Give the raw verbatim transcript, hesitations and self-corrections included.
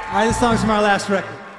All right, this song's from our last record.